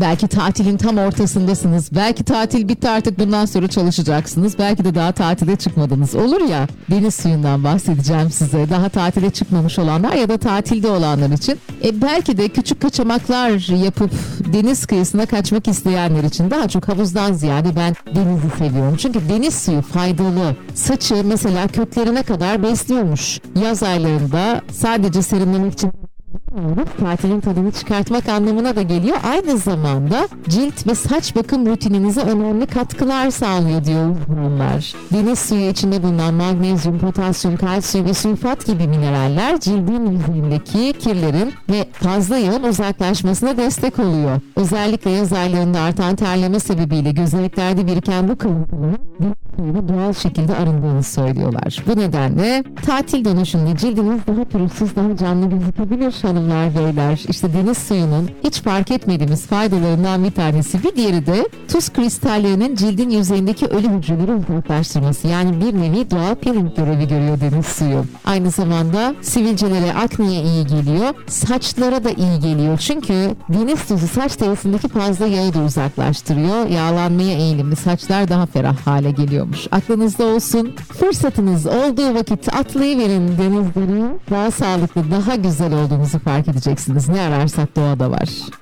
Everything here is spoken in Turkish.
Belki tatilin tam ortasındasınız. Belki tatil bitti, artık bundan sonra çalışacaksınız. Belki de daha tatile çıkmadınız. Olur ya, deniz suyundan bahsedeceğim size. Daha tatile çıkmamış olanlar ya da tatilde olanlar için. Belki de küçük kaçamaklar yapıp deniz kıyısına kaçmak isteyenler için, daha çok havuzdan ziyade ben denizi seviyorum. Çünkü deniz suyu faydalı. Saçı mesela köklerine kadar besliyormuş. Yaz aylarında sadece serinlemek için tatilin tadını çıkartmak anlamına da geliyor. Aynı zamanda cilt ve saç bakım rutininize önemli katkılar sağlıyor diyor uzmanlar. Deniz suyu içinde bulunan magnezyum, potasyum, kalsiyum ve sülfat gibi mineraller cildin yüzeyindeki kirlerin ve fazla yağın uzaklaşmasına destek oluyor. Özellikle yaz aylarında artan terleme sebebiyle gözeneklerde biriken bu kalıntıların suyunu doğal şekilde arındığını söylüyorlar. Bu nedenle tatil dönüşünde cildiniz daha pürüzsüz, daha canlı gözükebilir hanımlar, beyler. İşte deniz suyunun hiç fark etmediğimiz faydalarından bir tanesi. Bir diğeri de tuz kristallerinin cildin yüzeyindeki ölü hücreleri uzaklaştırması. Yani bir nevi doğal peeling görevi görüyor deniz suyu. Aynı zamanda sivilcelere, akneye iyi geliyor. Saçlara da iyi geliyor. Çünkü deniz tuzu saç terisindeki fazla yağı da uzaklaştırıyor. Yağlanmaya eğilimli saçlar daha ferah hale geliyormuş. Aklınızda olsun. Fırsatınız olduğu vakit atlayıverin denizleri. Daha sağlıklı, daha güzel olduğunuzu fark edeceksiniz. Ne ararsak doğada var.